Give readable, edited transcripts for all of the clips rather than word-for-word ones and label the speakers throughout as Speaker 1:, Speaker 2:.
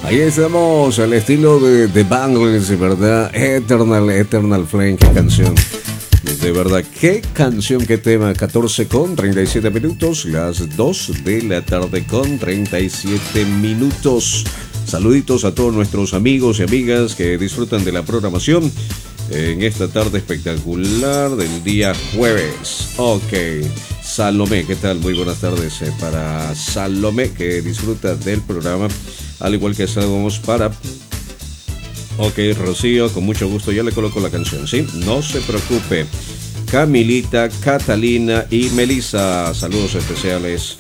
Speaker 1: Ahí estamos, al estilo de The Bangles, ¿verdad? Eternal Flame, qué canción. De verdad, qué canción, qué tema. 14:37, las 2 de la tarde con 37 minutos. Saluditos a todos nuestros amigos y amigas que disfrutan de la programación en esta tarde espectacular del día jueves. Ok, Salomé, ¿qué tal? Muy buenas tardes para Salomé, que disfruta del programa, al igual que saludamos para... Ok, Rocío, con mucho gusto, ya le coloco la canción, ¿sí? No se preocupe. Camilita, Catalina y Melissa, saludos especiales.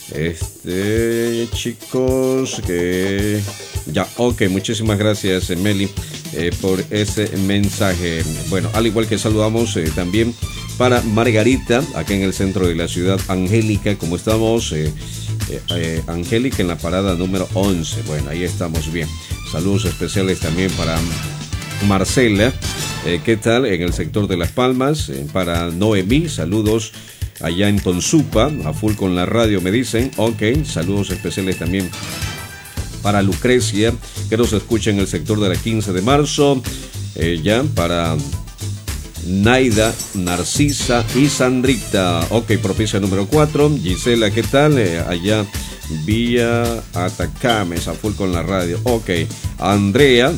Speaker 1: Chicos, que... Ya, ok, muchísimas gracias, Meli, por ese mensaje. Bueno, al igual que saludamos también para Margarita, acá en el centro de la ciudad. Angélica, ¿cómo estamos? Angélica en la parada número 11. Bueno, ahí estamos bien. Saludos especiales también para Marcela, ¿qué tal? En el sector de Las Palmas. Para Noemí, saludos allá en Tonsupa, a full con la radio me dicen. Ok, saludos especiales también para Lucrecia, que nos escucha en el sector de la 15 de marzo. Ya para Naida, Narcisa y Sandrita. Ok, propicia número 4. Gisela, ¿qué tal? Allá vía Atacames, a full con la radio. Ok, Andrea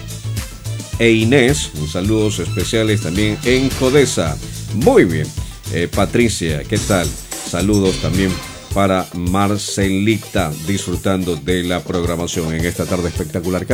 Speaker 1: e Inés, saludos especiales también en Codesa. Muy bien. Patricia, ¿qué tal? Saludos también para Marcelita, disfrutando de la programación en esta tarde espectacular.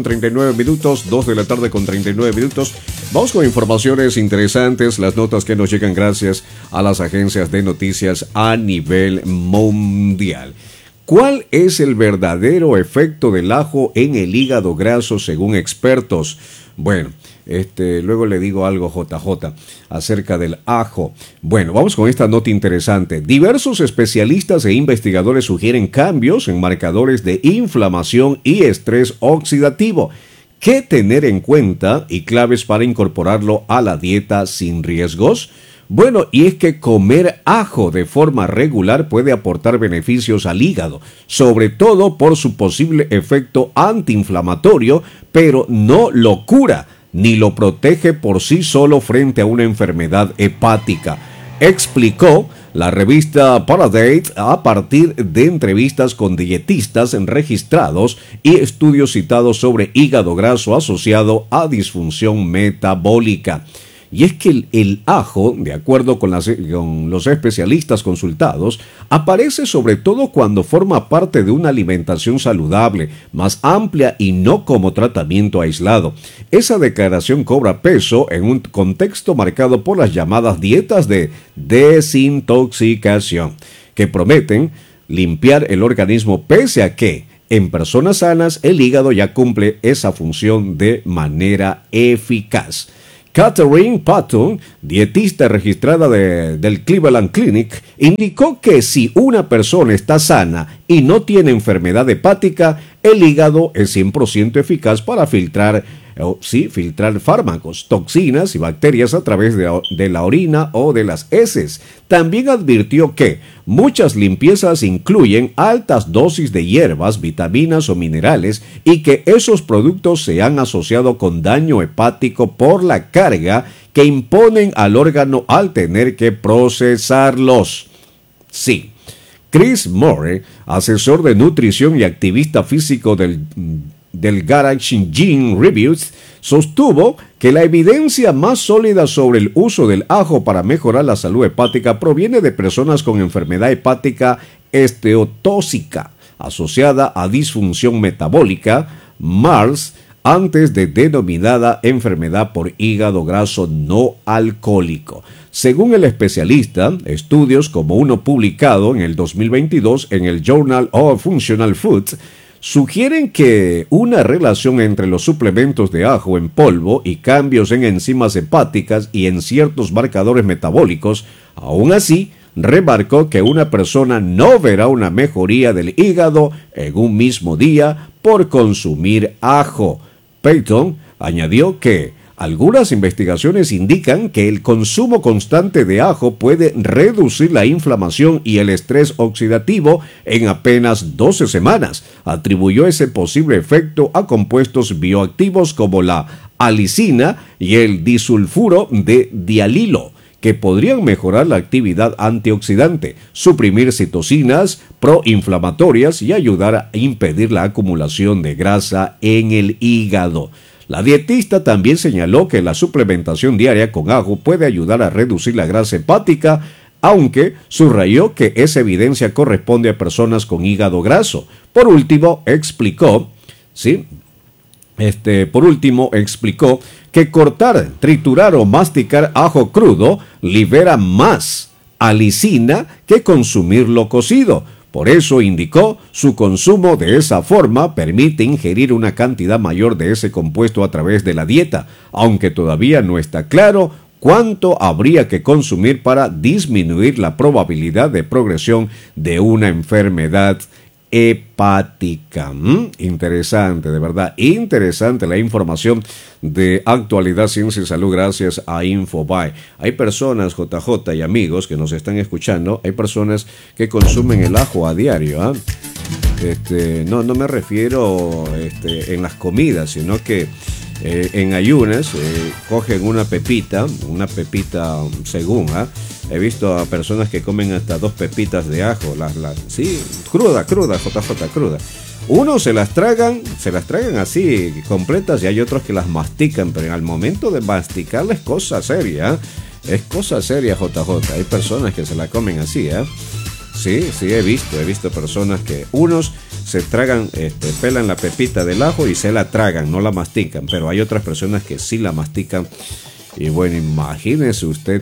Speaker 1: 14:39, 2 de la tarde con 39 minutos. Vamos con informaciones interesantes, las notas que nos llegan gracias a las agencias de noticias a nivel mundial. ¿Cuál es el verdadero efecto del ajo en el hígado graso según expertos? Bueno, luego le digo algo, JJ, acerca del ajo. Bueno, vamos con esta nota interesante. Diversos especialistas e investigadores sugieren cambios en marcadores de inflamación y estrés oxidativo. ¿Qué tener en cuenta y claves para incorporarlo a la dieta sin riesgos? Bueno, y es que comer ajo de forma regular puede aportar beneficios al hígado, sobre todo por su posible efecto antiinflamatorio, pero no lo cura ni lo protege por sí solo frente a una enfermedad hepática, explicó la revista Paradate a partir de entrevistas con dietistas registrados y estudios citados sobre hígado graso asociado a disfunción metabólica. Y es que el ajo, de acuerdo con los especialistas consultados, aparece sobre todo cuando forma parte de una alimentación saludable, más amplia y no como tratamiento aislado. Esa declaración cobra peso en un contexto marcado por las llamadas dietas de desintoxicación, que prometen limpiar el organismo pese a que, en personas sanas, el hígado ya cumple esa función de manera eficaz. Catherine Patton, dietista registrada del Cleveland Clinic, indicó que si una persona está sana y no tiene enfermedad hepática, el hígado es 100% eficaz para filtrar fármacos, toxinas y bacterias a través de la orina o de las heces. También advirtió que muchas limpiezas incluyen altas dosis de hierbas, vitaminas o minerales y que esos productos se han asociado con daño hepático por la carga que imponen al órgano al tener que procesarlos. Sí. Chris Moore, asesor de nutrición y activista físico del Garage Gene Reviews, sostuvo que la evidencia más sólida sobre el uso del ajo para mejorar la salud hepática proviene de personas con enfermedad hepática esteatóxica asociada a disfunción metabólica, MARS, antes de denominada enfermedad por hígado graso no alcohólico. Según el especialista, estudios como uno publicado en el 2022 en el Journal of Functional Foods sugieren que una relación entre los suplementos de ajo en polvo y cambios en enzimas hepáticas y en ciertos marcadores metabólicos. Aún así, remarcó que una persona no verá una mejoría del hígado en un mismo día por consumir ajo. Peyton añadió que Algunas investigaciones indican que el consumo constante de ajo puede reducir la inflamación y el estrés oxidativo en apenas 12 semanas. Atribuyó ese posible efecto a compuestos bioactivos como la alicina y el disulfuro de dialilo, que podrían mejorar la actividad antioxidante, suprimir citocinas proinflamatorias y ayudar a impedir la acumulación de grasa en el hígado. La dietista también señaló que la suplementación diaria con ajo puede ayudar a reducir la grasa hepática, aunque subrayó que esa evidencia corresponde a personas con hígado graso. Por último, explicó que cortar, triturar o masticar ajo crudo libera más alicina que consumirlo cocido. Por eso, indicó, su consumo de esa forma permite ingerir una cantidad mayor de ese compuesto a través de la dieta, aunque todavía no está claro cuánto habría que consumir para disminuir la probabilidad de progresión de una enfermedad hepática. Interesante, de verdad, interesante la información de Actualidad, Ciencia y Salud gracias a Infobae. Hay personas, JJ y amigos que nos están escuchando, hay personas que consumen el ajo a diario. No me refiero en las comidas, sino que en ayunas cogen una pepita según, he visto a personas que comen hasta 2 pepitas de ajo, cruda, JJ, cruda. Unos se las tragan así completas y hay otros que las mastican, pero al momento de masticarla es cosa seria, JJ. Hay personas que se la comen así, Sí, he visto personas que unos se tragan, pelan la pepita del ajo y se la tragan, no la mastican, pero hay otras personas que sí la mastican. Y bueno, imagínese usted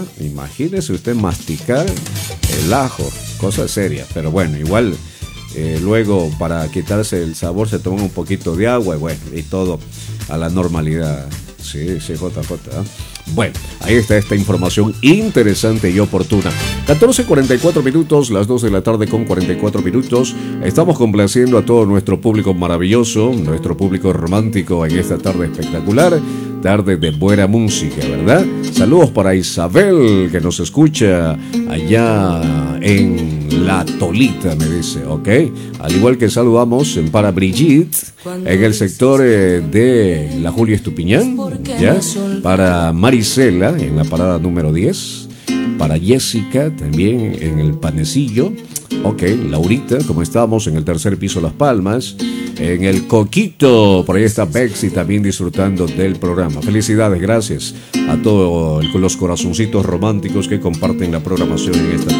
Speaker 1: masticar el ajo, cosa seria, pero bueno, igual luego para quitarse el sabor se toma un poquito de agua y bueno, y todo a la normalidad. Sí, JJ. Bueno, ahí está esta información interesante y oportuna. 14:44 minutos, las 2 de la tarde con 44 minutos. Estamos complaciendo a todo nuestro público maravilloso, nuestro público romántico en esta tarde espectacular, tarde de buena música, ¿verdad? Saludos para Isabel, que nos escucha allá en La Tolita, me dice, ¿ok? Al igual que saludamos para Brigitte, en el sector de la Julia Estupiñán, ¿ya? Para Marisela, en la parada número 10. Para Jessica, también en el Panecillo. Ok, Laurita, como estamos en el tercer piso Las Palmas. En el Coquito, por ahí está Bexy también disfrutando del programa. Felicidades, gracias a todos los corazoncitos románticos que comparten la programación en esta